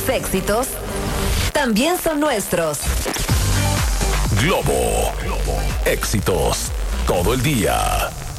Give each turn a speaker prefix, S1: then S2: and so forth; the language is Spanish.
S1: tus éxitos también son nuestros.
S2: Globo. Éxitos todo el día.